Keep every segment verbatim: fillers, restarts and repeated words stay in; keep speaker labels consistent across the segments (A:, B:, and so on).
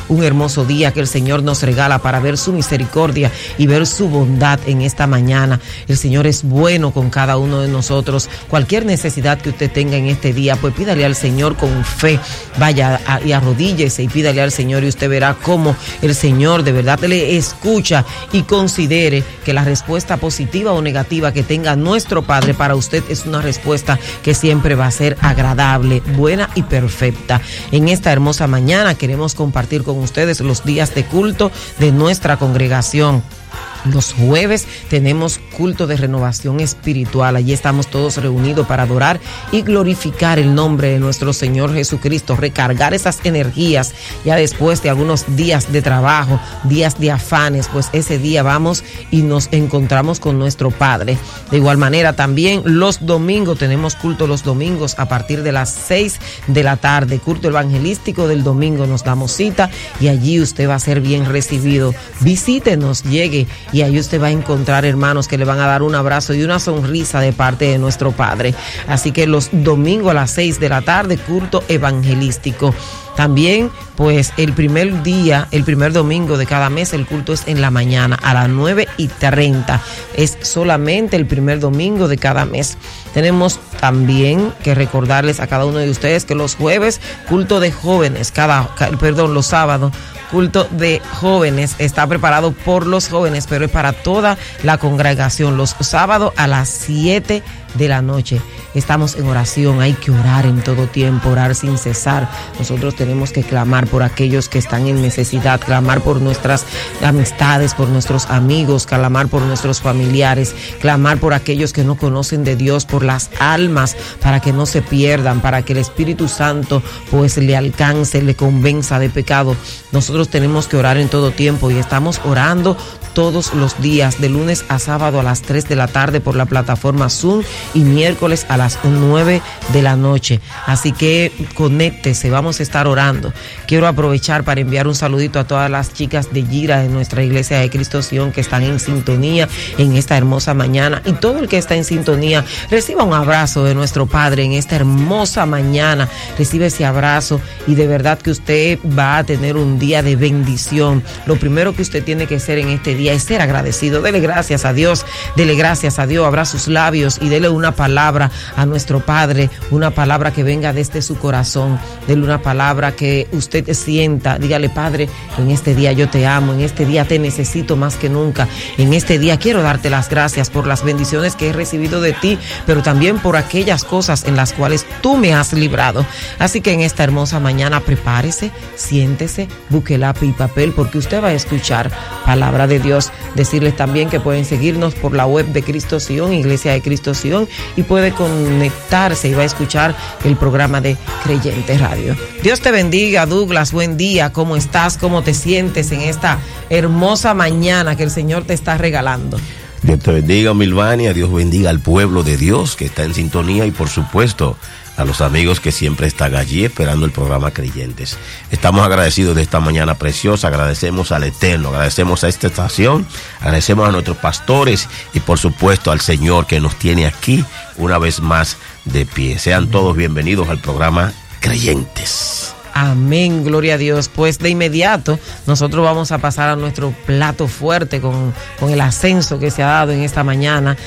A: un hermoso día que el Señor nos regala para ver su misericordia y ver su bondad en esta mañana. El Señor es bueno con cada uno de nosotros. Cualquier necesidad que usted tenga en este día, pues pídale al Señor con fe. Vaya a, y arrodíllese y pídale al Señor y usted verá cómo el Señor de verdad le escucha y considere que la respuesta positiva o negativa que tenga nuestro Padre para usted es una respuesta que siempre va a ser agradable, buena y perfecta. En esta hermosa mañana queremos compartir con ustedes los días de culto de nuestra congregación. Los jueves tenemos culto de renovación espiritual. Allí estamos todos reunidos para adorar y glorificar el nombre de nuestro Señor Jesucristo, recargar esas energías ya después de algunos días de trabajo, días de afanes, pues ese día vamos y nos encontramos con nuestro Padre. De igual manera también los domingos tenemos culto los domingos a partir de las seis de la tarde, culto evangelístico del domingo, nos damos cita y allí usted va a ser bien recibido. Visítenos, llegue y ahí usted va a encontrar hermanos que le van a dar un abrazo y una sonrisa de parte de nuestro Padre. Así que los domingos a las seis de la tarde, culto evangelístico. También, pues, el primer día, el primer domingo de cada mes, el culto es en la mañana a las nueve y treinta. Es solamente el primer domingo de cada mes. Tenemos también que recordarles a cada uno de ustedes que los jueves, culto de jóvenes, cada, perdón, los sábados, culto de jóvenes está preparado por los jóvenes, pero es para toda la congregación. Los sábados a las siete de la noche estamos en oración. Hay que orar en todo tiempo, orar sin cesar. Nosotros tenemos que clamar por aquellos que están en necesidad, clamar por nuestras amistades, por nuestros amigos, clamar por nuestros familiares, clamar por aquellos que no conocen de Dios, por las almas, para que no se pierdan, para que el Espíritu Santo pues le alcance, le convenza de pecado. Nosotros tenemos que orar en todo tiempo y estamos orando todos los días, de lunes a sábado a las tres de la tarde por la plataforma Zoom y miércoles a las nueve de la noche. Así que conéctese, vamos a estar orando. Quiero aprovechar para enviar un saludito a todas las chicas de Gira de nuestra Iglesia de Cristo Sion que están en sintonía en esta hermosa mañana, y todo el que está en sintonía reciba un abrazo de nuestro Padre en esta hermosa mañana. Recibe ese abrazo y de verdad que usted va a tener un día de bendición. Lo primero que usted tiene que hacer en este día es ser agradecido. Dele gracias a Dios, dele gracias a Dios, abra sus labios y dele una palabra a nuestro Padre, una palabra que venga desde su corazón, dele una palabra que usted sienta. Dígale: Padre, en este día yo te amo, en este día te necesito más que nunca, en este día quiero darte las gracias por las bendiciones que he recibido de ti, pero también por aquellas cosas en las cuales tú me has librado. Así que en esta hermosa mañana prepárese, siéntese, busque lápiz y papel, porque usted va a escuchar palabra de Dios. Decirles también que pueden seguirnos por la web de Cristo Sion, Iglesia de Cristo Sion, y puede conectarse y va a escuchar el programa de Creyente Radio. Dios te bendiga, Douglas, buen día, ¿cómo estás? ¿Cómo te sientes en esta hermosa mañana que el Señor te está regalando?
B: Dios te bendiga, Milvania, Dios bendiga al pueblo de Dios que está en sintonía y por supuesto a los amigos que siempre están allí esperando el programa Creyentes. Estamos agradecidos de esta mañana preciosa, agradecemos al Eterno, agradecemos a esta estación, agradecemos a nuestros pastores y por supuesto al Señor que nos tiene aquí una vez más de pie. Sean todos bienvenidos al programa Creyentes.
A: Amén, gloria a Dios. Pues de inmediato nosotros vamos a pasar a nuestro plato fuerte con, con el ascenso que se ha dado en esta mañana.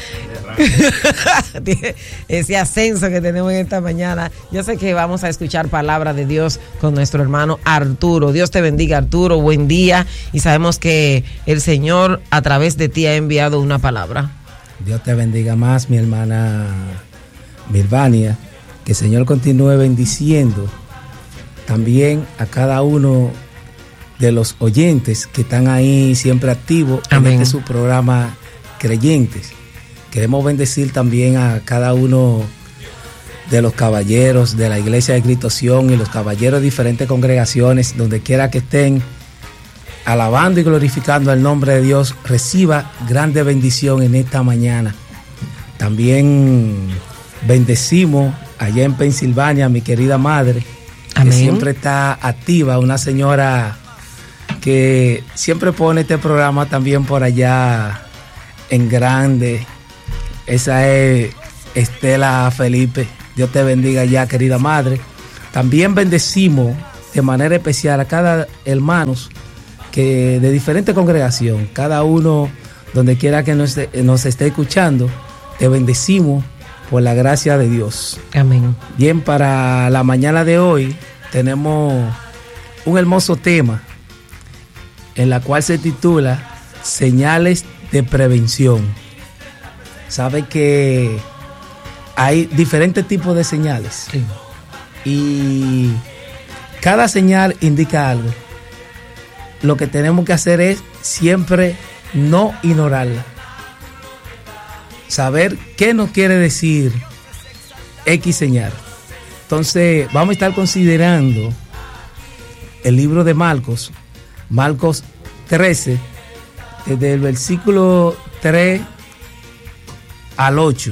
A: Ese ascenso que tenemos en esta mañana. Yo sé que vamos a escuchar palabra de Dios con nuestro hermano Arturo. Dios te bendiga, Arturo, buen día. Y sabemos que el Señor a través de ti ha enviado una palabra.
C: Dios te bendiga más, mi hermana Milvania. Que el Señor continúe bendiciendo también a cada uno de los oyentes que están ahí siempre activos. Amén. En este su programa Creyentes. Queremos bendecir también a cada uno de los caballeros de la Iglesia de Cristo Sion y los caballeros de diferentes congregaciones, donde quiera que estén alabando y glorificando el nombre de Dios. Reciba grande bendición en esta mañana. También bendecimos allá en Pensilvania a mi querida madre. Amén. Que siempre está activa, una señora que siempre pone este programa también por allá en grande. Esa es Estela Felipe. Dios te bendiga ya, querida madre. También bendecimos de manera especial a cada hermano que de diferente congregación, cada uno donde quiera que nos, nos esté escuchando, te bendecimos por la gracia de Dios.
A: Amén.
C: Bien, para la mañana de hoy tenemos un hermoso tema en la cual se titula Señales de Prevención. Sabe que hay diferentes tipos de señales.
A: Sí.
C: Y cada señal indica algo. Lo que tenemos que hacer es siempre no ignorarla. Saber qué nos quiere decir X señal. Entonces vamos a estar considerando el libro de Marcos, Marcos trece, desde el versículo tres al ocho.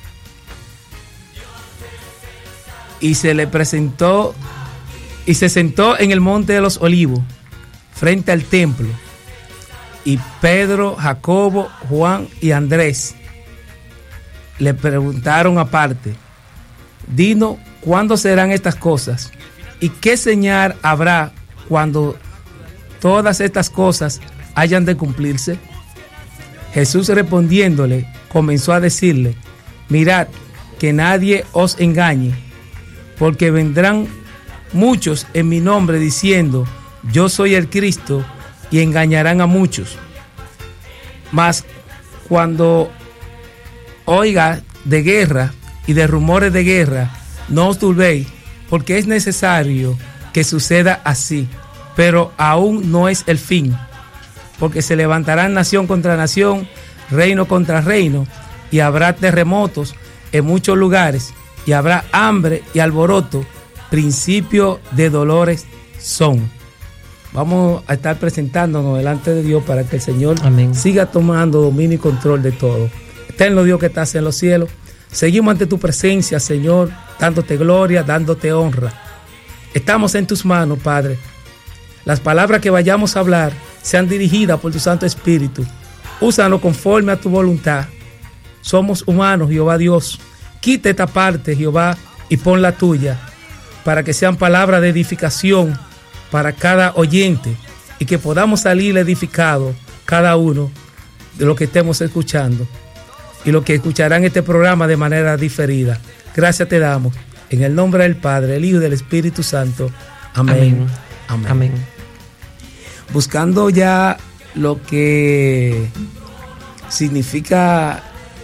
C: Y se le presentó y se sentó en el monte de los olivos, frente al templo. Y Pedro, Jacobo, Juan y Andrés le preguntaron aparte: dinos, ¿cuándo serán estas cosas? ¿Y qué señal habrá cuando todas estas cosas hayan de cumplirse? Jesús respondiéndole, comenzó a decirle: mirad que nadie os engañe, porque vendrán muchos en mi nombre diciendo: yo soy el Cristo, y engañarán a muchos. Mas cuando oiga de guerra y de rumores de guerra, no os turbéis, porque es necesario que suceda así, pero aún no es el fin, porque se levantarán nación contra nación, reino contra reino, y habrá terremotos en muchos lugares, y habrá hambre y alboroto, principio de dolores son. Vamos a estar presentándonos delante de Dios para que el Señor Amén. Siga tomando dominio y control de todo. Eterno Dios que estás en los cielos, seguimos ante tu presencia, Señor, dándote gloria, dándote honra. Estamos en tus manos, Padre. Las palabras que vayamos a hablar sean dirigidas por tu Santo Espíritu. Úsanos conforme a tu voluntad. Somos humanos, Jehová Dios. Quita esta parte, Jehová, y pon la tuya, para que sean palabras de edificación para cada oyente y que podamos salir edificados cada uno de lo que estemos escuchando y lo que escucharán este programa de manera diferida. Gracias te damos en el nombre del Padre, el Hijo y del Espíritu Santo. Amén. Amén. Amén. Amén. Buscando ya lo que significa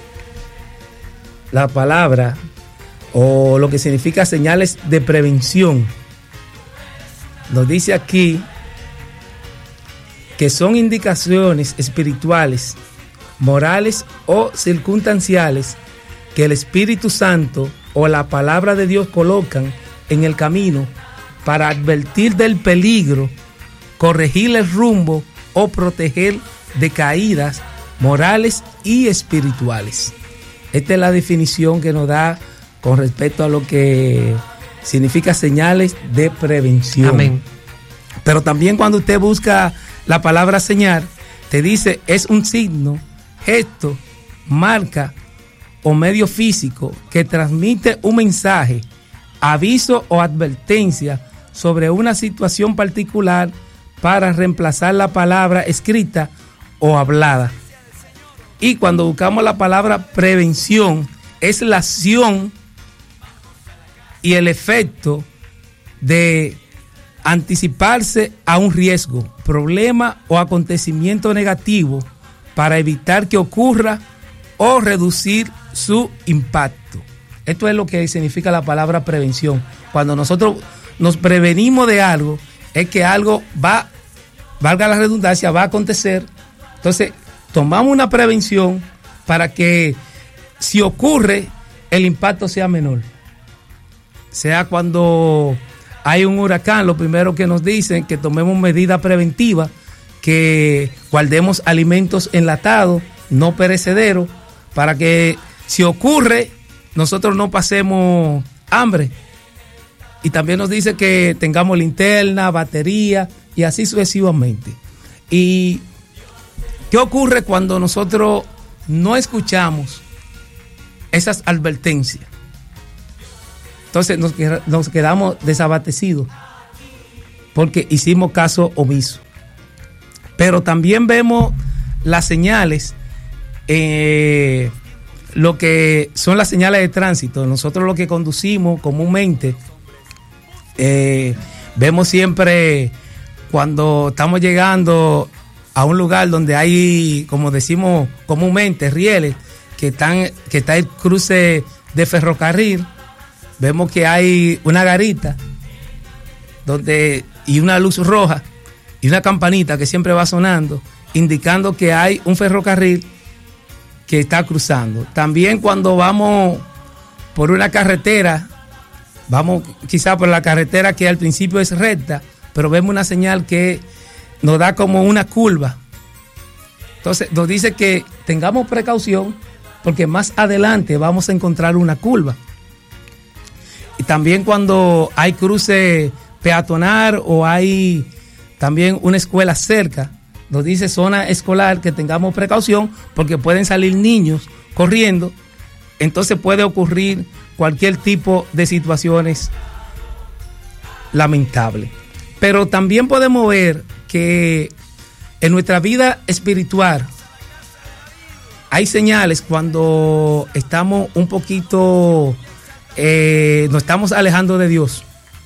C: la palabra o lo que significa señales de prevención. Nos dice aquí que son indicaciones espirituales, morales o circunstanciales que el Espíritu Santo o la palabra de Dios colocan en el camino para advertir del peligro, corregir el rumbo o proteger de caídas morales y espirituales. Esta es la definición que nos da con respecto a lo que significa señales de prevención. Amén. Pero también cuando usted busca la palabra señal, te dice es un signo, gesto, marca o medio físico que transmite un mensaje, aviso o advertencia sobre una situación particular para reemplazar la palabra escrita o hablada. Y cuando buscamos la palabra prevención, es la acción y el efecto de anticiparse a un riesgo, problema o acontecimiento negativo para evitar que ocurra o reducir su impacto. Esto es lo que significa la palabra prevención. Cuando nosotros nos prevenimos de algo, es que algo va, valga la redundancia, va a acontecer. Entonces, tomamos una prevención para que si ocurre, el impacto sea menor. Sea cuando hay un huracán, lo primero que nos dicen que tomemos medidas preventivas, que guardemos alimentos enlatados, no perecederos, para que si ocurre, nosotros no pasemos hambre. Y también nos dice que tengamos linterna, batería y así sucesivamente. ¿Y qué ocurre cuando nosotros no escuchamos esas advertencias? Entonces nos, nos quedamos desabastecidos. porque hicimos caso omiso. Pero también vemos las señales, eh, lo que son las señales de tránsito. Nosotros lo que conducimos comúnmente, eh, vemos siempre cuando estamos llegando a un lugar donde hay, como decimos comúnmente, rieles, que están, que está el cruce de ferrocarril, vemos que hay una garita donde, y una luz roja y una campanita que siempre va sonando, indicando que hay un ferrocarril que está cruzando. También cuando vamos por una carretera, vamos quizá por la carretera que al principio es recta, pero vemos una señal que nos da como una curva. Entonces nos dice que tengamos precaución porque más adelante vamos a encontrar una curva. Y también cuando hay cruce peatonal o hay también una escuela cerca, nos dice zona escolar, que tengamos precaución porque pueden salir niños corriendo, entonces puede ocurrir cualquier tipo de situaciones lamentables. Pero también podemos ver que en nuestra vida espiritual hay señales cuando estamos un poquito, eh, nos estamos alejando de Dios.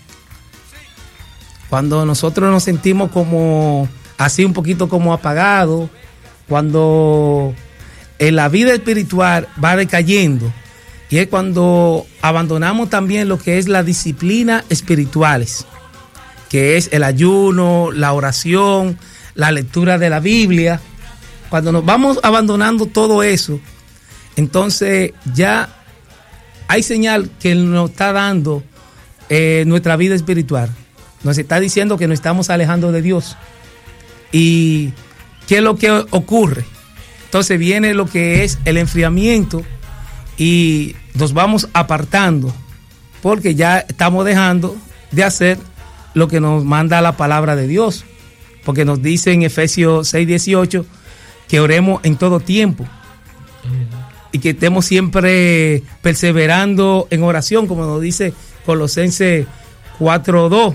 C: Cuando nosotros nos sentimos como así un poquito como apagados, cuando en la vida espiritual va decayendo, y es cuando abandonamos también lo que es la disciplina espirituales, que es el ayuno, la oración, la lectura de la Biblia. Cuando nos vamos abandonando todo eso, entonces ya hay señal que nos está dando eh, nuestra vida espiritual. Nos está diciendo que nos estamos alejando de Dios. ¿Y qué es lo que ocurre? Entonces viene lo que es el enfriamiento y nos vamos apartando porque ya estamos dejando de hacer lo que nos manda la palabra de Dios, porque nos dice en Efesios seis dieciocho que oremos en todo tiempo y que estemos siempre perseverando en oración, como nos dice Colosenses cuatro dos.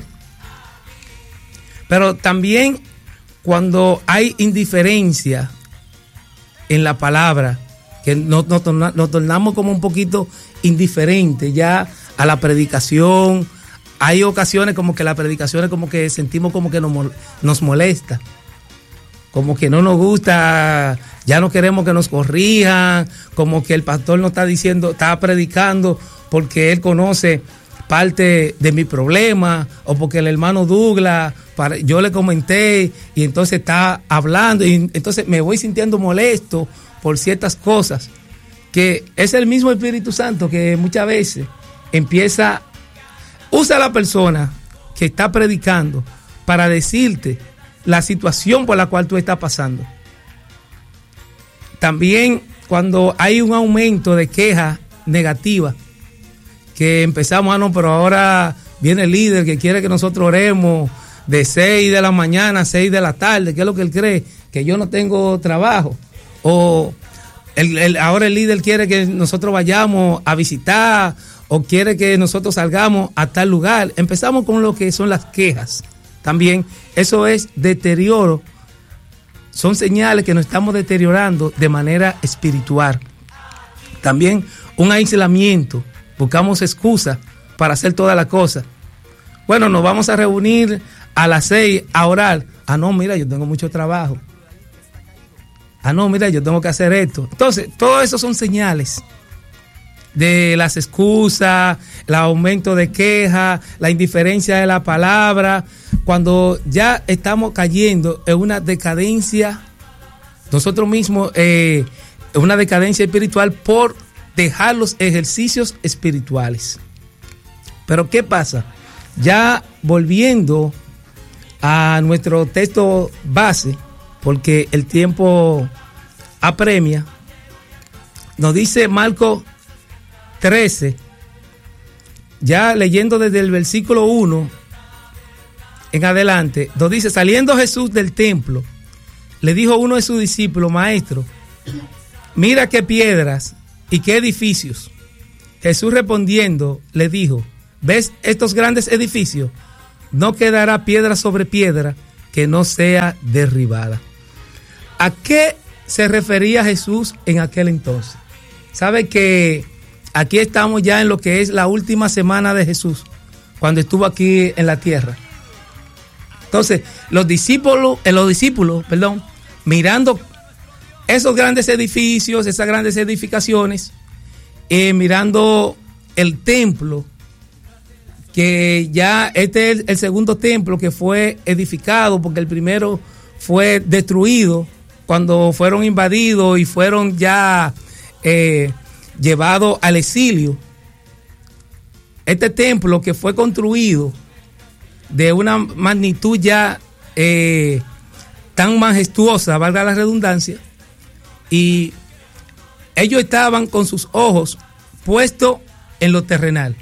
C: Pero también cuando hay indiferencia en la palabra, que nos, nos, nos tornamos como un poquito indiferentes ya a la predicación. Hay ocasiones como que la predicación es como que sentimos como que nos, nos molesta, como que no nos gusta, ya no queremos que nos corrijan, como que el pastor nos está diciendo, está predicando porque él conoce parte de mi problema, o porque el hermano Douglas, para, yo le comenté y entonces está hablando y entonces me voy sintiendo molesto por ciertas cosas, que es el mismo Espíritu Santo que muchas veces empieza, usa a la persona que está predicando para decirte la situación por la cual tú estás pasando. También cuando hay un aumento de quejas negativas, que empezamos, ah, no, pero ahora viene el líder que quiere que nosotros oremos de seis de la mañana a seis de la tarde, ¿qué es lo que él cree? Que yo no tengo trabajo. O el, el, ahora el líder quiere que nosotros vayamos a visitar, o quiere que nosotros salgamos a tal lugar. Empezamos con lo que son las quejas. También eso es deterioro. Son señales que nos estamos deteriorando de manera espiritual. También un aislamiento. Buscamos excusas para hacer todas las cosas. Bueno, nos vamos a reunir a las seis a orar. Ah, no, mira, yo tengo mucho trabajo. Ah, no, mira, yo tengo que hacer esto. Entonces, todo eso son señales de las excusas, el aumento de quejas, la indiferencia de la palabra. Cuando ya estamos cayendo en una decadencia, nosotros mismos, eh, en una decadencia espiritual por dejar los ejercicios espirituales. Pero ¿qué pasa? Ya volviendo a nuestro texto base, porque el tiempo apremia, nos dice Marcos trece, ya leyendo desde el versículo uno en adelante, nos dice: saliendo Jesús del templo, le dijo uno de sus discípulos: Maestro, mira qué piedras y qué edificios. Jesús respondiendo le dijo: ¿ves estos grandes edificios? no quedará piedra sobre piedra que no sea derribada. ¿A qué se refería Jesús en aquel entonces? Sabe que aquí estamos ya en lo que es la última semana de Jesús, cuando estuvo aquí en la tierra. Entonces, los discípulos, eh, los discípulos, perdón, mirando esos grandes edificios, esas grandes edificaciones, eh, mirando el templo, que ya este es el segundo templo que fue edificado, porque el primero fue destruido cuando fueron invadidos y fueron ya eh, llevados al exilio. Este templo que fue construido de una magnitud ya eh, tan majestuosa, valga la redundancia, y ellos estaban con sus ojos puestos en lo terrenal.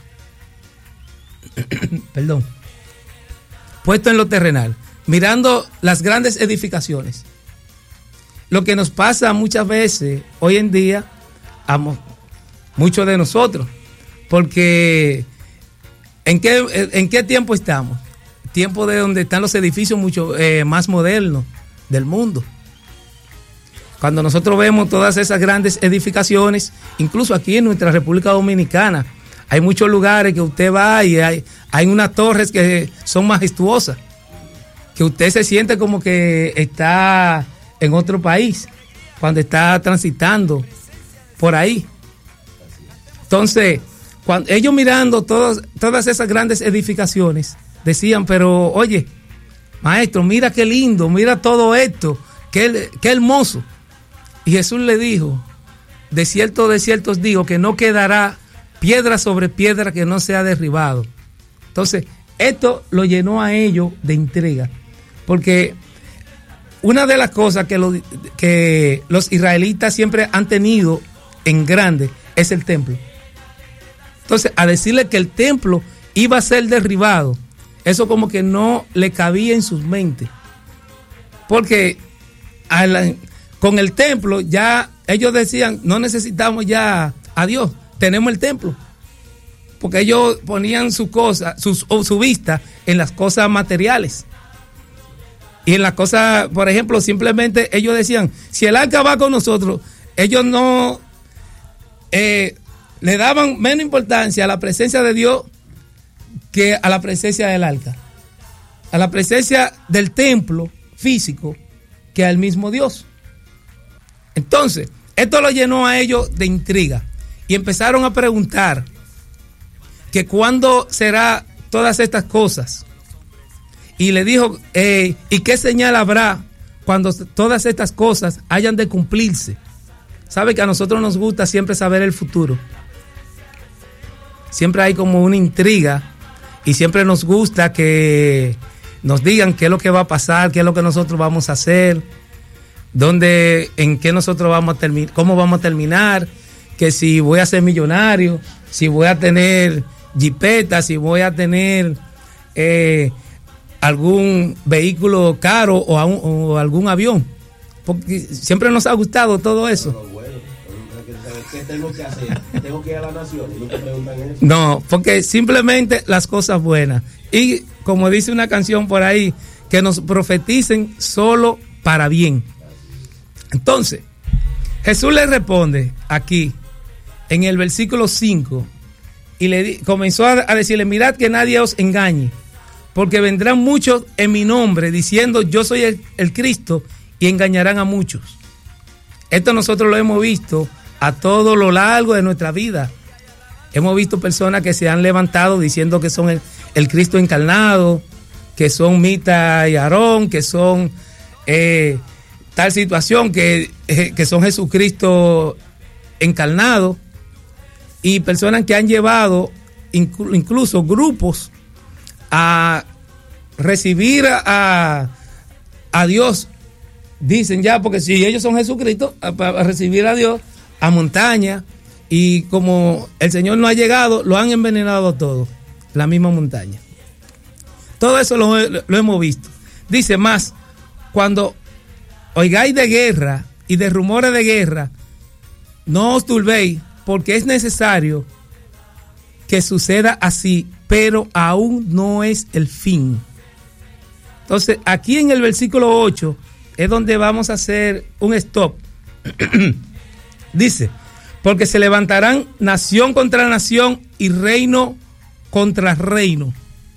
C: Perdón. Puesto en lo terrenal, mirando las grandes edificaciones. Lo que nos pasa muchas veces hoy en día a muchos de nosotros, porque ¿en qué, en qué tiempo estamos? Tiempo de donde están los edificios mucho eh, más modernos del mundo. Cuando nosotros vemos todas esas grandes edificaciones, incluso aquí en nuestra República Dominicana, hay muchos lugares que usted va y hay, hay unas torres que son majestuosas, que usted se siente como que está en otro país cuando está transitando por ahí. Entonces, cuando ellos mirando todas, todas esas grandes edificaciones, decían, pero oye, maestro, mira qué lindo, mira todo esto, qué, qué hermoso. Y Jesús le dijo, de cierto, de cierto os digo, que no quedará piedra sobre piedra que no sea derribado. Entonces, esto lo llenó a ellos de intriga, porque una de las cosas que, lo, que los israelitas siempre han tenido en grande es el templo. Entonces, a decirle que el templo iba a ser derribado, eso como que no le cabía en sus mentes, porque a la, con el templo ya ellos decían, no necesitamos ya a Dios, tenemos el templo, porque ellos ponían su cosa, su, su vista en las cosas materiales. Y en las cosas, por ejemplo, simplemente ellos decían, si el arca va con nosotros, ellos no eh, le daban menos importancia a la presencia de Dios que a la presencia del arca, a la presencia del templo físico que al mismo Dios. Entonces, esto lo llenó a ellos de intriga y empezaron a preguntar que cuándo será todas estas cosas. Y le dijo, eh, ¿y qué señal habrá cuando todas estas cosas hayan de cumplirse? Sabe que a nosotros nos gusta siempre saber el futuro. Siempre hay como una intriga y siempre nos gusta que nos digan qué es lo que va a pasar, qué es lo que nosotros vamos a hacer, dónde, en qué nosotros vamos a terminar, cómo vamos a terminar, que si voy a ser millonario, si voy a tener jipeta, si voy a tener eh, algún vehículo caro o, a un, o algún avión, porque siempre nos ha gustado todo eso. Pero bueno, ¿qué tengo que hacer? ¿Tengo que ir a la nación? ¿No te preguntan eso? No, porque simplemente las cosas buenas. Y como dice una canción por ahí, que nos profeticen solo para bien. Entonces, Jesús le responde aquí, en el versículo cinco, y le di, comenzó a, a decirle, mirad que nadie os engañe, porque vendrán muchos en mi nombre diciendo yo soy el, el Cristo, y engañarán a muchos. Esto nosotros lo hemos visto a todo lo largo de nuestra vida. Hemos visto personas que se han levantado diciendo que son el, el Cristo encarnado, que son Mita y Aarón, que son eh, tal situación, que, eh, que son Jesucristo encarnado, y personas que han llevado inclu, incluso grupos a recibir a, a Dios, dicen ya, porque si ellos son Jesucristo, a, a recibir a Dios a montaña, y como el Señor no ha llegado, lo han envenenado todo, la misma montaña. Todo eso lo, lo hemos visto. Dice más, cuando oigáis de guerra y de rumores de guerra, no os turbéis, porque es necesario que suceda así, pero aún no es el fin. Entonces, aquí en el versículo ocho es donde vamos a hacer un stop. Dice, porque se levantarán nación contra nación y reino contra reino.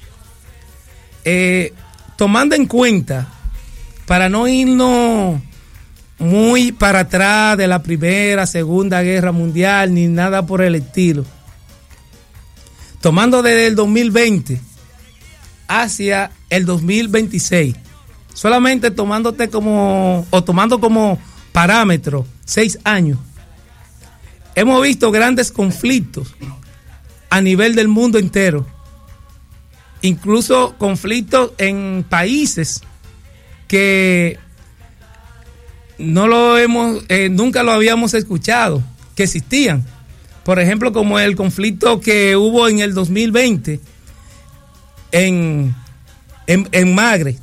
C: Eh, tomando en cuenta, para no irnos muy para atrás de la Primera, Segunda Guerra Mundial, ni nada por el estilo, tomando desde el dos mil veinte hacia el dos mil veintiséis, solamente tomándote como, o tomando como parámetro seis años, hemos visto grandes conflictos a nivel del mundo entero, incluso conflictos en países que no lo hemos, eh, nunca lo habíamos escuchado, que existían. Por ejemplo, como el conflicto que hubo en el dos mil veinte en, en, en Magre,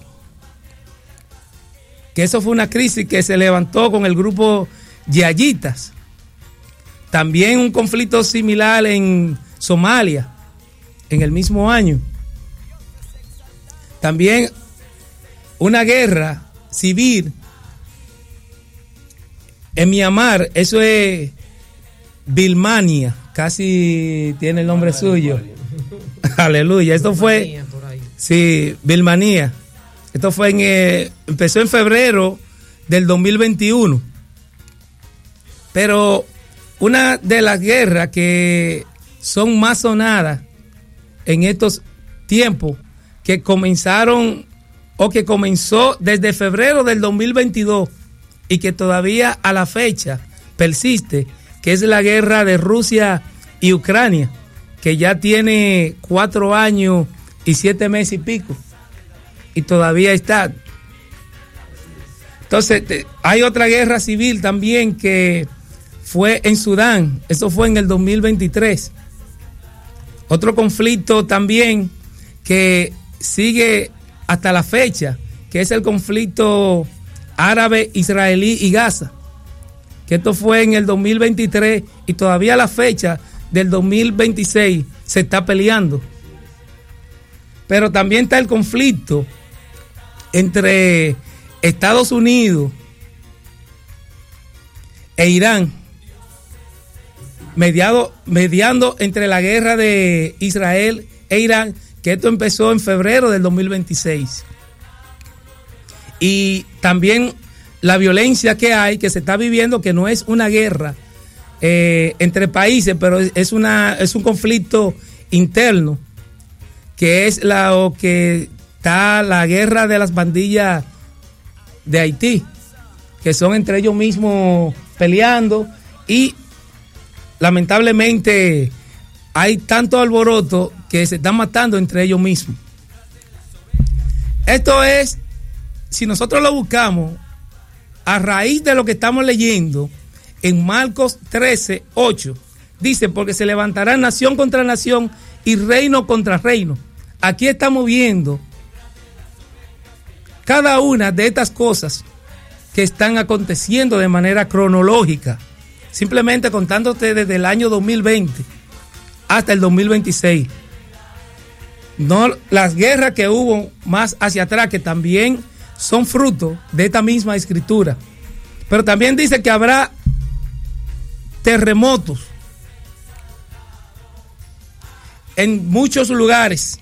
C: que eso fue una crisis que se levantó con el grupo Yayitas. También un conflicto similar en Somalia, en el mismo año. También una guerra civil en Myanmar, eso es Birmania, casi tiene el nombre suyo. Aleluya, esto fue, sí, Birmania. Esto fue en, eh, empezó en febrero del dos mil veintiuno. Pero una de las guerras que son más sonadas en estos tiempos, que comenzaron o que comenzó desde febrero del dos mil veintidós y que todavía a la fecha persiste, que es la guerra de Rusia y Ucrania, que ya tiene cuatro años y siete meses y pico, y todavía está. Entonces, hay otra guerra civil también que fue en Sudán, eso fue en el dos mil veintitrés. Otro conflicto también que sigue hasta la fecha, que es el conflicto árabe-israelí y Gaza, que esto fue en el dos mil veintitrés y todavía a la fecha del dos mil veintiséis se está peleando. Pero también está el conflicto entre Estados Unidos e Irán, mediado, mediando entre la guerra de Israel e Irán, que esto empezó en febrero del dos mil veintiséis. Y también la violencia que hay, que se está viviendo, que no es una guerra eh, entre países, pero es, una, es un conflicto interno, que es la o que está la guerra de las pandillas de Haití, que son entre ellos mismos peleando, y lamentablemente hay tanto alboroto que se están matando entre ellos mismos. Esto es, si nosotros lo buscamos a raíz de lo que estamos leyendo en Marcos trece, ocho, dice, porque se levantará nación contra nación y reino contra reino. Aquí estamos viendo cada una de estas cosas que están aconteciendo de manera cronológica, simplemente contándote desde el año dos mil veinte hasta el dos mil veintiséis. No las guerras que hubo más hacia atrás, que también son fruto de esta misma escritura. Pero también dice que habrá terremotos en muchos lugares.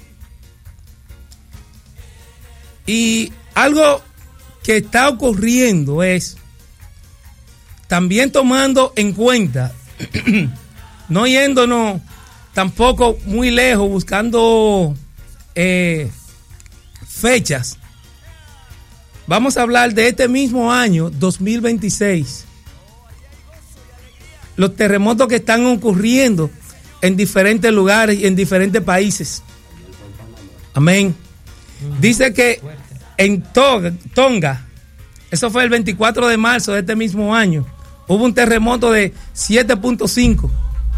C: Y algo que está ocurriendo es, también tomando en cuenta, no yéndonos tampoco muy lejos, buscando eh, fechas. Vamos a hablar de este mismo año, dos mil veintiséis. Los terremotos que están ocurriendo en diferentes lugares y en diferentes países. Amén. Dice que en Tonga, eso fue el veinticuatro de marzo de este mismo año, hubo un terremoto de siete punto cinco.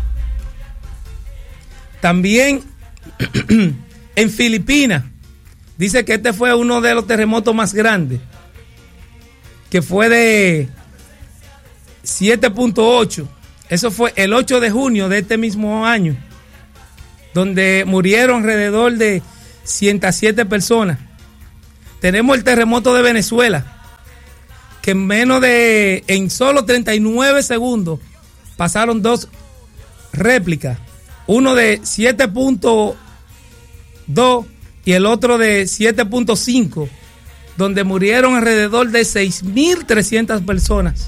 C: También en Filipinas, dice que este fue uno de los terremotos más grandes, que fue de siete punto ocho. Eso fue el ocho de junio de este mismo año, donde murieron alrededor de ciento siete personas. Tenemos el terremoto de Venezuela, que en menos de, en solo treinta y nueve segundos, pasaron dos réplicas, uno de siete punto dos y el otro de siete punto cinco, donde murieron alrededor de seis mil trescientas personas.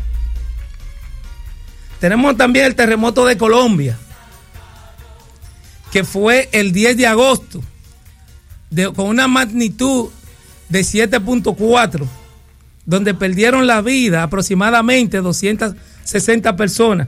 C: Tenemos también el terremoto de Colombia, que fue el diez de agosto, de, con una magnitud de siete punto cuatro, donde perdieron la vida aproximadamente doscientas sesenta personas.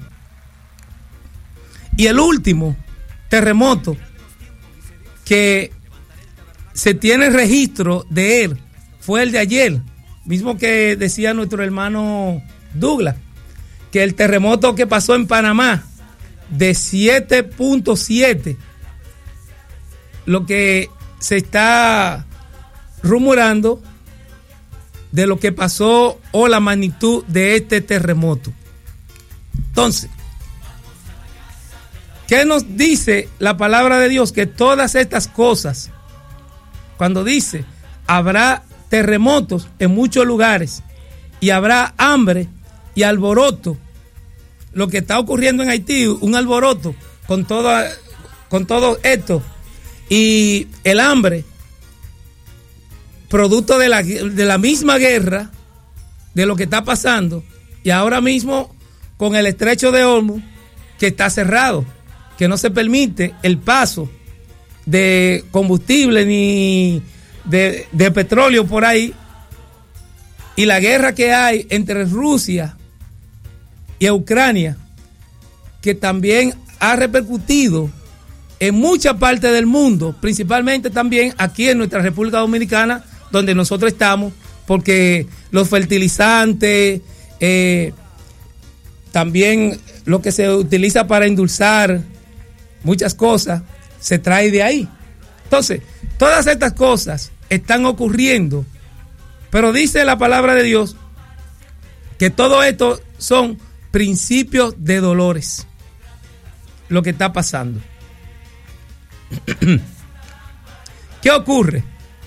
C: Y el último terremoto que se tiene registro de él fue el de ayer, mismo que decía nuestro hermano Douglas, que el terremoto que pasó en Panamá de siete punto siete, lo que se está rumorando de lo que pasó o la magnitud de este terremoto. Entonces, ¿qué nos dice la palabra de Dios? Que todas estas cosas, cuando dice, habrá terremotos en muchos lugares y habrá hambre y alboroto, lo que está ocurriendo en Haití, un alboroto con todo, con todo esto, y el hambre, producto de la, de la misma guerra, de lo que está pasando, y ahora mismo con el estrecho de Hormuz, que está cerrado, que no se permite el paso de combustible ni de, de petróleo por ahí, y la guerra que hay entre Rusia y Ucrania, que también ha repercutido en mucha parte del mundo, principalmente también aquí en nuestra República Dominicana, donde nosotros estamos, porque los fertilizantes, eh, también lo que se utiliza para endulzar muchas cosas, se trae de ahí. Entonces, todas estas cosas están ocurriendo, pero dice la palabra de Dios que todo esto son principios de dolores, lo que está pasando. ¿Qué ocurre?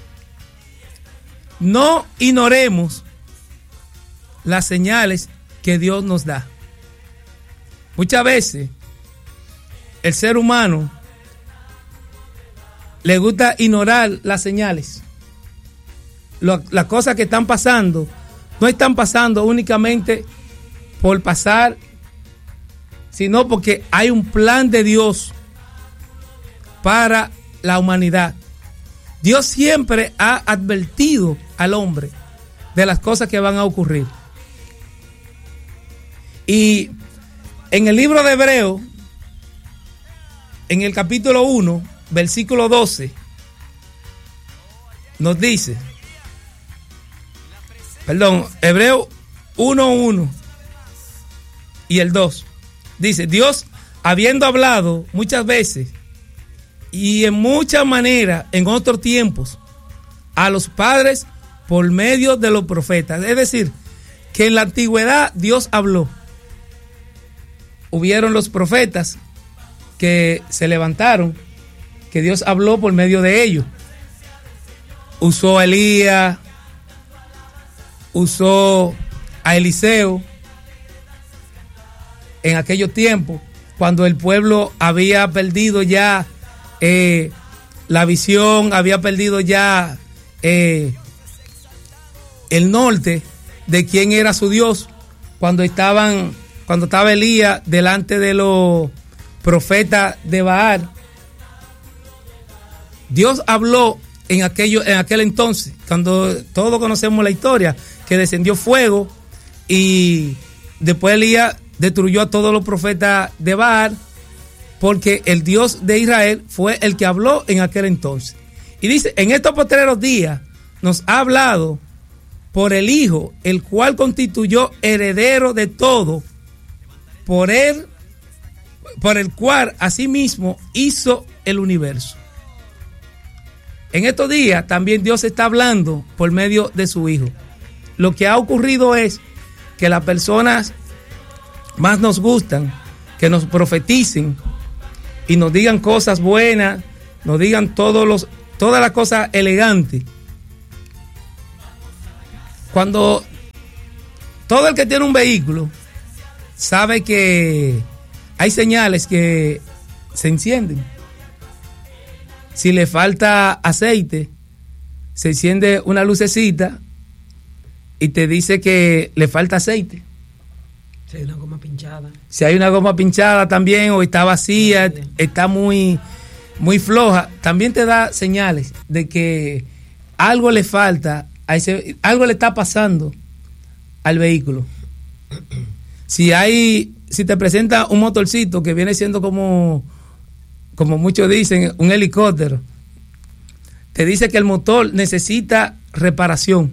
C: No ignoremos las señales que Dios nos da. Muchas veces el ser humano le gusta ignorar las señales. Lo, las cosas que están pasando no están pasando únicamente por pasar, sino porque hay un plan de Dios para la humanidad. Dios siempre ha advertido al hombre de las cosas que van a ocurrir. Y en el libro de Hebreos, en el capítulo uno, versículo doce, nos dice, perdón, Hebreos uno uno y el dos, dice, Dios, habiendo hablado muchas veces y en muchas maneras en otros tiempos a los padres por medio de los profetas. Es decir, que en la antigüedad Dios habló. Hubieron los profetas que se levantaron, que Dios habló por medio de ellos. Usó a Elías, usó a Eliseo en aquellos tiempos, cuando el pueblo había perdido ya eh, la visión, había perdido ya eh, el norte de quién era su Dios, cuando estaban, cuando estaba Elías delante de los profetas de Baal. Dios habló en aquello, en aquel entonces, cuando todos conocemos la historia, que descendió fuego y después Elías destruyó a todos los profetas de Baal, porque el Dios de Israel fue el que habló en aquel entonces. Y dice, en estos postreros días nos ha hablado por el Hijo, el cual constituyó heredero de todo, por él, por el cual asimismo hizo el universo. En estos días también Dios está hablando por medio de su Hijo. Lo que ha ocurrido es que las personas más nos gustan que nos profeticen y nos digan cosas buenas, nos digan todos los, todas las cosas elegantes. Cuando todo el que tiene un vehículo sabe que hay señales que se encienden. Si le falta aceite, se enciende una lucecita y te dice que le falta aceite.
A: Si hay una goma pinchada.
C: Si hay una goma pinchada también, o está vacía, no, está muy, muy floja, también te da señales de que algo le falta, a ese, algo le está pasando al vehículo. Si hay, si te presenta un motorcito que viene siendo como, como muchos dicen, un helicóptero, te dice que el motor necesita reparación.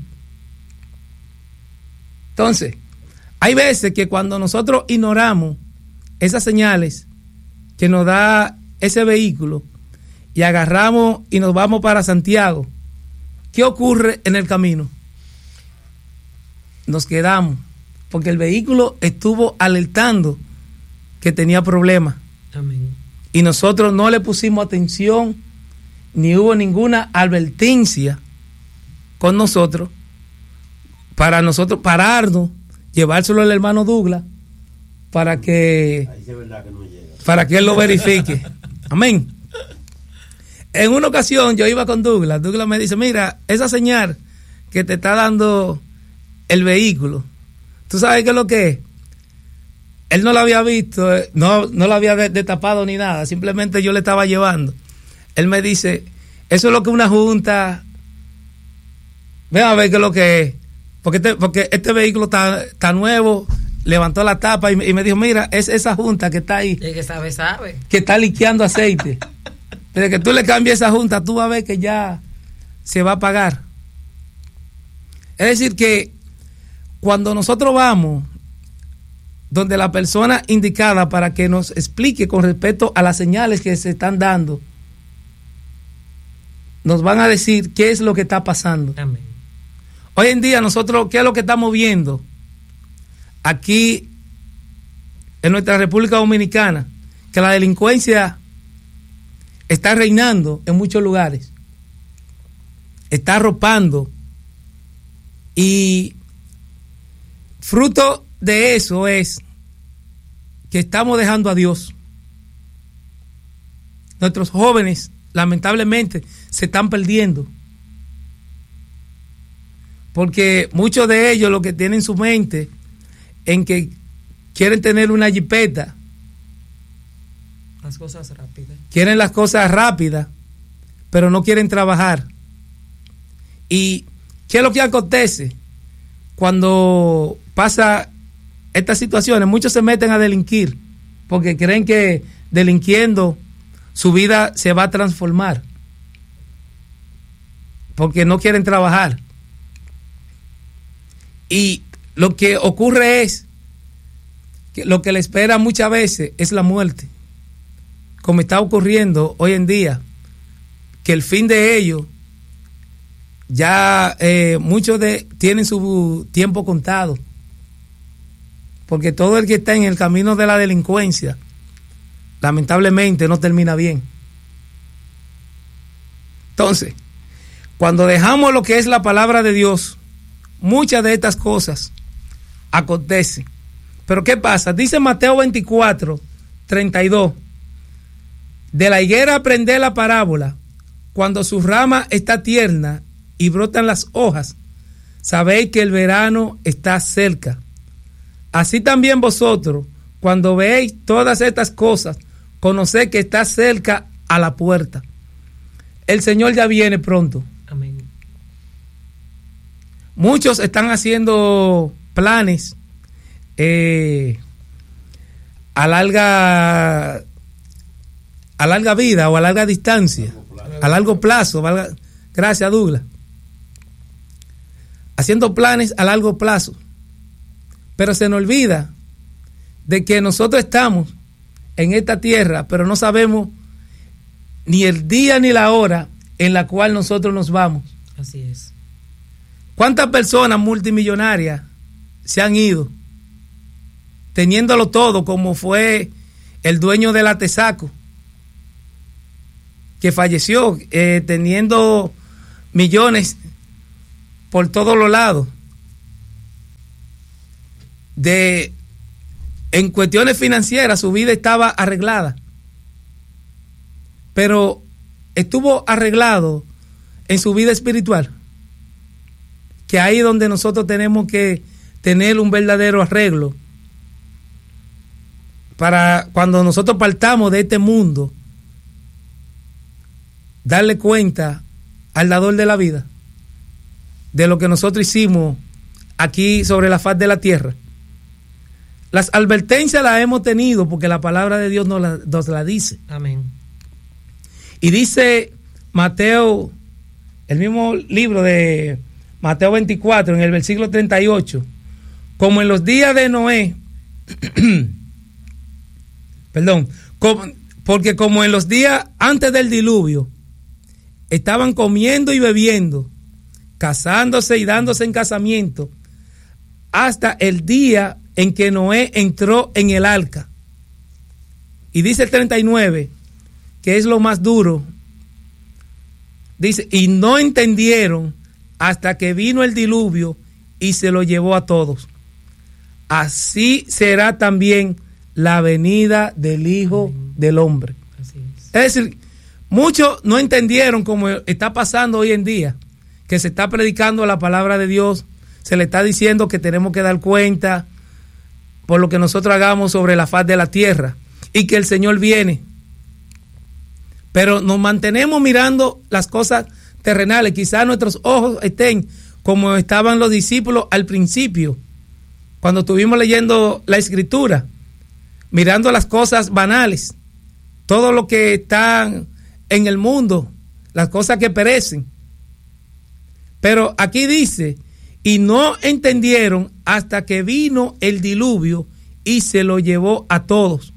C: Entonces, hay veces que cuando nosotros ignoramos esas señales que nos da ese vehículo y agarramos y nos vamos para Santiago, ¿qué ocurre en el camino? Nos quedamos, porque el vehículo estuvo alertando que tenía problemas.
A: Amén.
C: Y nosotros no le pusimos atención, ni hubo ninguna advertencia con nosotros para nosotros pararnos, llevárselo al hermano Douglas para que,
B: ahí sí es verdad que no llega.
C: Para que él lo verifique. Amén. En una ocasión yo iba con Douglas. Douglas me dice, mira, esa señal que te está dando el vehículo, ¿tú sabes qué es lo que es? Él no lo había visto, no, no lo había destapado ni nada, simplemente yo le estaba llevando. Él me dice, eso es lo que una junta, ven a ver qué es lo que es, porque este, porque este vehículo está, está nuevo, levantó la tapa y, y me dijo, mira, es esa junta que está ahí.
A: El que sabe, sabe.
C: Que está liqueando aceite. Desde que tú le cambies esa junta, tú vas a ver que ya se va a pagar. Es decir que cuando nosotros vamos donde la persona indicada para que nos explique con respecto a las señales que se están dando, nos van a decir qué es lo que está pasando.
A: Amén.
C: Hoy en día nosotros, ¿qué es lo que estamos viendo aquí en nuestra República Dominicana? Que la delincuencia está reinando en muchos lugares, está arropando, y fruto de eso es que estamos dejando a Dios. Nuestros jóvenes, lamentablemente, se están perdiendo, porque muchos de ellos lo que tienen en su mente en que quieren tener una jipeta,
A: las cosas rápidas,
C: quieren las cosas rápidas, pero no quieren trabajar. ¿Y qué es lo que acontece cuando pasa estas situaciones? Muchos se meten a delinquir porque creen que delinquiendo su vida se va a transformar, porque no quieren trabajar. Y lo que ocurre es que lo que le espera muchas veces es la muerte, como está ocurriendo hoy en día, que el fin de ellos ya eh, muchos de tienen su tiempo contado, porque todo el que está en el camino de la delincuencia lamentablemente no termina bien. Entonces, cuando dejamos lo que es la palabra de Dios, muchas de estas cosas acontecen. Pero ¿qué pasa? Dice Mateo veinticuatro, treinta y dos, de la higuera aprended la parábola, cuando su rama está tierna y brotan las hojas, sabéis que el verano está cerca. Así también vosotros, cuando veis todas estas cosas, conoced que está cerca a la puerta. El Señor ya viene pronto.
A: Amén.
C: Muchos están haciendo planes eh, a larga a larga vida o a larga distancia, a largo plazo. Valga, gracias, Douglas. Haciendo planes a largo plazo, pero se nos olvida de que nosotros estamos en esta tierra, pero no sabemos ni el día ni la hora en la cual nosotros nos vamos.
A: Así es.
C: ¿Cuántas personas multimillonarias se han ido teniéndolo todo, como fue el dueño del Atesaco, que falleció eh, teniendo millones por todos los lados, de, en cuestiones financieras, su vida estaba arreglada. Pero estuvo arreglado en su vida espiritual. Que ahí es donde nosotros tenemos que tener un verdadero arreglo. Para cuando nosotros partamos de este mundo, darle cuenta al dador de la vida de lo que nosotros hicimos aquí sobre la faz de la tierra. Las advertencias las hemos tenido porque la palabra de Dios nos la, nos la dice.
A: Amén.
C: Y dice Mateo, el mismo libro de Mateo veinticuatro, en el versículo treinta y ocho, como en los días de Noé, perdón, como, porque como en los días antes del diluvio, estaban comiendo y bebiendo, casándose y dándose en casamiento, hasta el día en que Noé entró en el arca. Y dice el treinta y nueve, que es lo más duro, dice, y no entendieron hasta que vino el diluvio y se lo llevó a todos. Así será también la venida del Hijo del Hombre. Así es. Es decir, muchos no entendieron como está pasando hoy en día, que se está predicando la palabra de Dios, se le está diciendo que tenemos que dar cuenta por lo que nosotros hagamos sobre la faz de la tierra y que el Señor viene. Pero nos mantenemos mirando las cosas terrenales. Quizás nuestros ojos estén como estaban los discípulos al principio, cuando estuvimos leyendo la Escritura, mirando las cosas banales, todo lo que está en el mundo, las cosas que perecen. Pero aquí dice, y no entendieron hasta que vino el diluvio y se lo llevó a todos.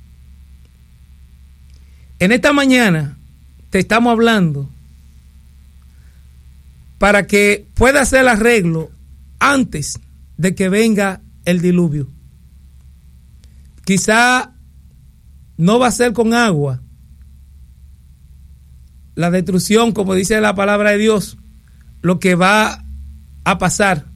C: En esta mañana te estamos hablando para que pueda hacer el arreglo antes de que venga el diluvio. Quizá no va a ser con agua. La destrucción, como dice la palabra de Dios, lo que va a pasar.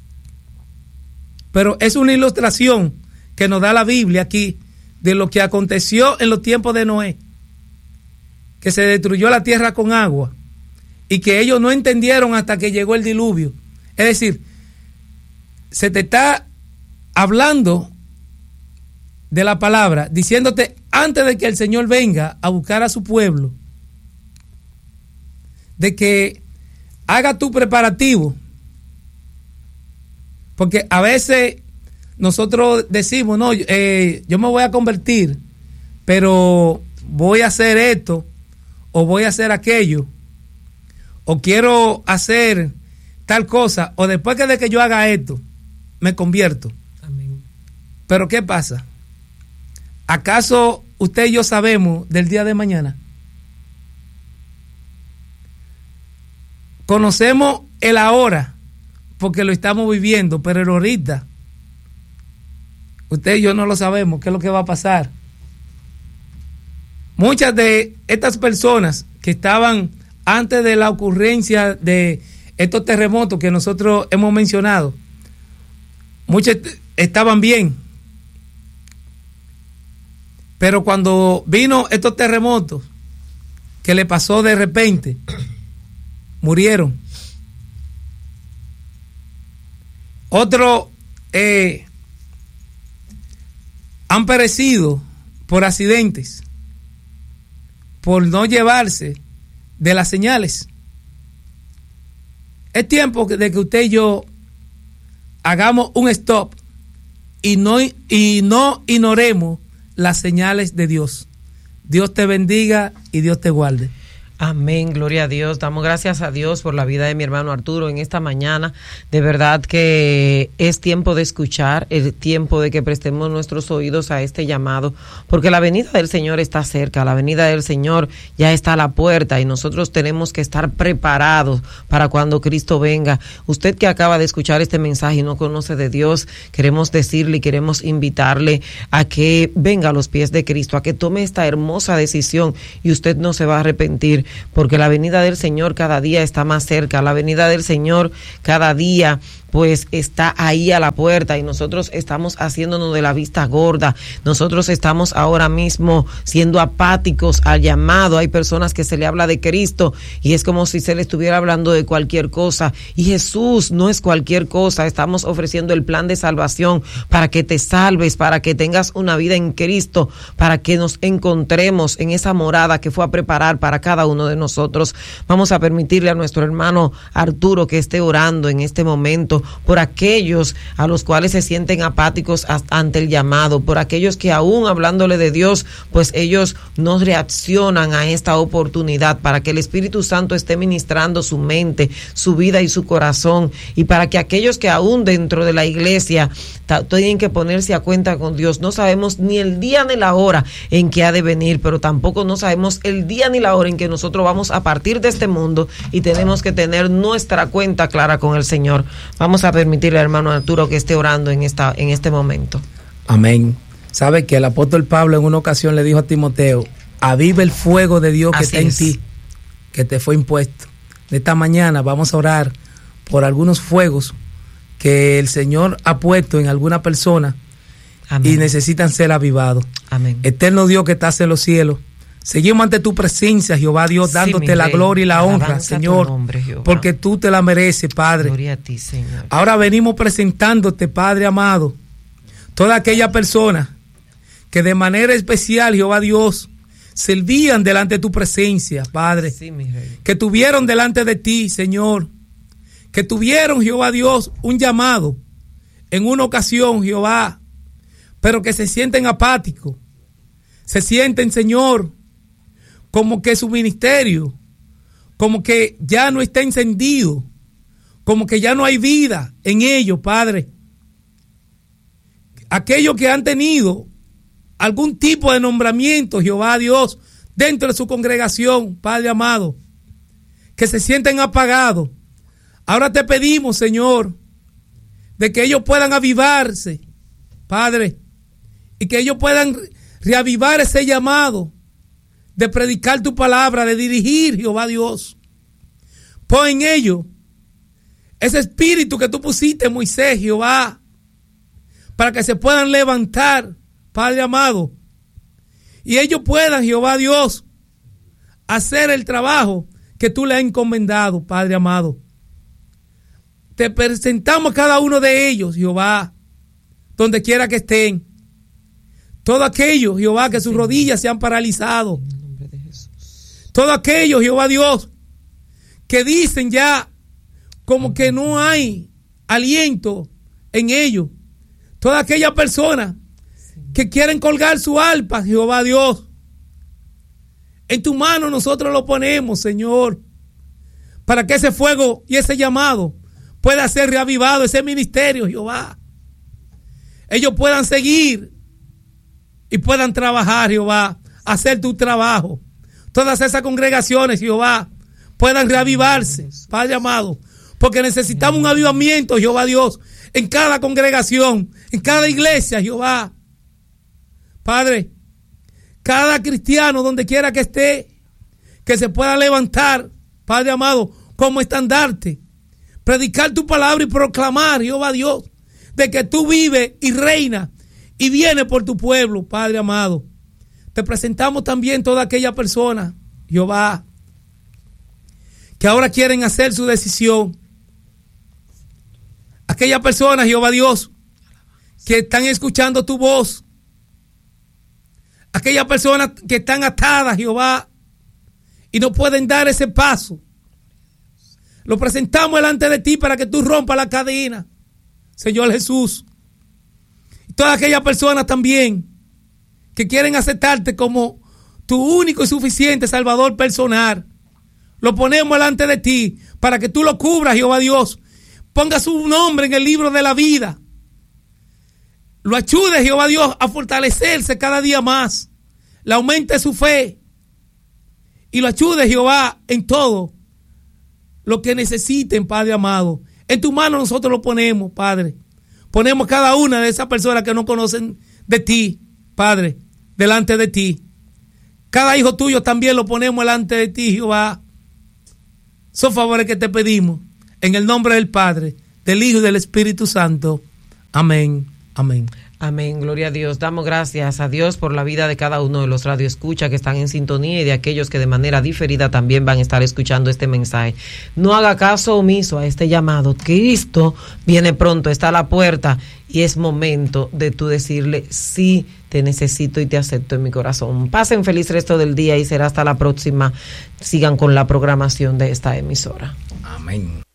C: Pero es una ilustración que nos da la Biblia aquí de lo que aconteció en los tiempos de Noé, que se destruyó la tierra con agua y que ellos no entendieron hasta que llegó el diluvio. Es decir, se te está hablando de la palabra, diciéndote antes de que el Señor venga a buscar a su pueblo, de que haga tu preparativo. Porque a veces nosotros decimos, no, eh, yo me voy a convertir, pero voy a hacer esto, o voy a hacer aquello, o quiero hacer tal cosa, o después que de que yo haga esto, me convierto. Amén. Pero ¿qué pasa? ¿Acaso usted y yo sabemos del día de mañana? Conocemos el ahora, porque lo estamos viviendo, pero el ahorita, usted y yo no lo sabemos, qué es lo que va a pasar. Muchas de estas personas que estaban antes de la ocurrencia de estos terremotos que nosotros hemos mencionado, muchos estaban bien. Pero cuando vino estos terremotos, que le pasó de repente, murieron. Otros eh, han perecido por accidentes, por no llevarse de las señales. Es tiempo de que usted y yo hagamos un stop y no, y no ignoremos las señales de Dios. Dios te bendiga y Dios te guarde.
A: Amén, gloria a Dios. Damos gracias a Dios por la vida de mi hermano Arturo en esta mañana. De verdad que es tiempo de escuchar, es tiempo de que prestemos nuestros oídos a este llamado, porque la venida del Señor está cerca, la venida del Señor ya está a la puerta y nosotros tenemos que estar preparados para cuando Cristo venga. Usted que acaba de escuchar este mensaje y no conoce de Dios, queremos decirle y queremos invitarle a que venga a los pies de Cristo, a que tome esta hermosa decisión y usted no se va a arrepentir. Porque la venida del Señor cada día está más cerca, la venida del Señor cada día pues está ahí a la puerta y nosotros estamos haciéndonos de la vista gorda. Nosotros estamos ahora mismo siendo apáticos al llamado. Hay personas que se le habla de Cristo y es como si se le estuviera hablando de cualquier cosa. Y Jesús no es cualquier cosa. Estamos ofreciendo el plan de salvación para que te salves, para que tengas una vida en Cristo, para que nos encontremos en esa morada que fue a preparar para cada uno de nosotros. Vamos a permitirle a nuestro hermano Arturo que esté orando en este momento por aquellos a los cuales se sienten apáticos ante el llamado, por aquellos que aún hablándole de Dios, pues ellos no reaccionan a esta oportunidad, para que el Espíritu Santo esté ministrando su mente, su vida y su corazón, y para que aquellos que aún dentro de la iglesia tienen que ponerse a cuenta con Dios. No sabemos ni el día ni la hora en que ha de venir, pero tampoco no sabemos el día ni la hora en que nosotros vamos a partir de este mundo y tenemos que tener nuestra cuenta clara con el Señor. Vamos a permitirle al hermano Arturo que esté orando en esta en este momento.
C: Amén. Sabe que el apóstol Pablo en una ocasión le dijo a Timoteo: aviva el fuego de Dios que
A: Así
C: está en
A: es.
C: ti, que te fue impuesto. De esta mañana vamos a orar por algunos fuegos que el Señor ha puesto en alguna persona. Amén. Y necesitan ser avivados.
A: Amén.
C: Eterno Dios que estás en los cielos, seguimos ante tu presencia, Jehová Dios, dándote sí, la rey, gloria y la honra, Señor, nombre, porque tú te la mereces, Padre.
A: Gloria a ti, Señor.
C: Ahora venimos presentándote, Padre amado, toda aquella persona que de manera especial, Jehová Dios, servían delante de tu presencia, Padre,
A: sí, mi rey.
C: Que tuvieron delante de ti, Señor, que tuvieron, Jehová Dios, un llamado en una ocasión, Jehová, pero que se sienten apáticos, se sienten, Señor, como que su ministerio, como que ya no está encendido, como que ya no hay vida en ellos, Padre. Aquellos que han tenido algún tipo de nombramiento, Jehová Dios, dentro de su congregación, Padre amado, que se sienten apagados. Ahora te pedimos, Señor, de que ellos puedan avivarse, Padre, y que ellos puedan reavivar ese llamado de predicar tu palabra, de dirigir, Jehová Dios. Pon en ellos ese espíritu que tú pusiste en Moisés, Jehová, para que se puedan levantar, Padre amado, y ellos puedan, Jehová Dios, hacer el trabajo que tú le has encomendado, Padre amado. Te presentamos a cada uno de ellos, Jehová, donde quiera que estén. Todo aquello, Jehová, que sus rodillas se han paralizado. Todo aquello, Jehová Dios, que dicen ya como que no hay aliento en ellos. Toda aquella persona que quieren colgar su arpa, Jehová Dios, en tu mano nosotros lo ponemos, Señor, para que ese fuego y ese llamado pueda ser reavivado, ese ministerio, Jehová. Ellos puedan seguir y puedan trabajar, Jehová, hacer tu trabajo. Todas esas congregaciones, Jehová, puedan reavivarse, Padre amado, porque necesitamos un avivamiento, Jehová Dios, en cada congregación, en cada iglesia, Jehová. Padre, cada cristiano, donde quiera que esté, que se pueda levantar, Padre amado, como estandarte, predicar tu palabra y proclamar, Jehová Dios, de que tú vives y reinas y vienes por tu pueblo, Padre amado. Te presentamos también toda aquella persona, Jehová, que ahora quieren hacer su decisión. Aquella persona, Jehová Dios, que están escuchando tu voz. Aquellas personas que están atadas, Jehová, y no pueden dar ese paso. Lo presentamos delante de ti para que tú rompas la cadena, Señor Jesús. Y todas aquellas personas también que quieren aceptarte como tu único y suficiente Salvador personal, lo ponemos delante de ti para que tú lo cubras, Jehová Dios. Ponga su nombre en el libro de la vida. Lo ayude, Jehová Dios, a fortalecerse cada día más. Le aumente su fe. Y lo ayude, Jehová, en todo lo que necesiten, Padre amado. En tu mano nosotros lo ponemos, Padre. Ponemos cada una de esas personas que no conocen de ti, Padre, delante de ti. Cada hijo tuyo también lo ponemos delante de ti, Jehová. Son favores que te pedimos. En el nombre del Padre, del Hijo y del Espíritu Santo. Amén, amén.
A: Amén, gloria a Dios. Damos gracias a Dios por la vida de cada uno de los radioescuchas que están en sintonía y de aquellos que de manera diferida también van a estar escuchando este mensaje. No haga caso omiso a este llamado. Cristo viene pronto, está a la puerta y es momento de tú decirle: sí, te necesito y te acepto en mi corazón. Pasen feliz resto del día y será hasta la próxima. Sigan con la programación de esta emisora.
C: Amén.